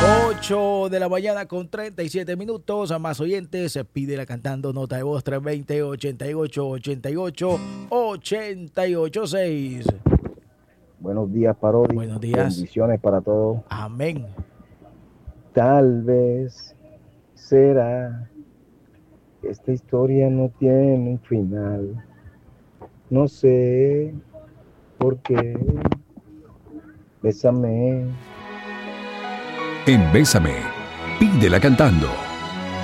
8 de la mañana con 37 minutos. A más oyentes, pídela cantando, nota de voz 320-88-88-886. Buenos días, Parodi. Buenos días. Bendiciones para todos. Amén. Tal vez será que esta historia no tiene un final. No sé por qué. Bésame. En Bésame, pídela cantando.